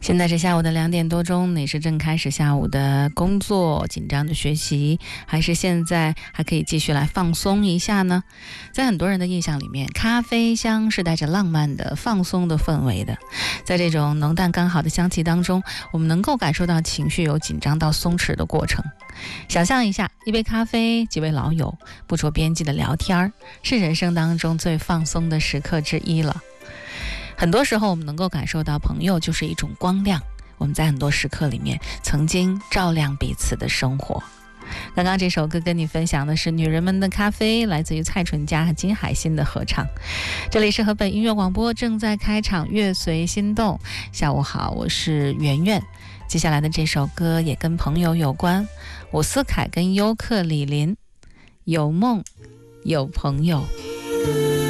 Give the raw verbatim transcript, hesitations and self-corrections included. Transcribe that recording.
现在是下午的两点多钟，你是正开始下午的工作，紧张的学习，还是现在还可以继续来放松一下呢？在很多人的印象里面，咖啡香是带着浪漫的放松的氛围的。在这种浓淡刚好的香气当中，我们能够感受到情绪由紧张到松弛的过程。想象一下，一杯咖啡，几位老友不着边际的聊天，是人生当中最放松的时刻之一了。很多时候我们能够感受到朋友就是一种光亮，我们在很多时刻里面曾经照亮彼此的生活。刚刚这首歌跟你分享的是女人们的咖啡，来自于蔡淳佳和金海心的合唱。这里是河北音乐广播，正在开场乐随心动。下午好，我是圆圆。接下来的这首歌也跟朋友有关，伍思凯跟尤克里林，有梦有朋友。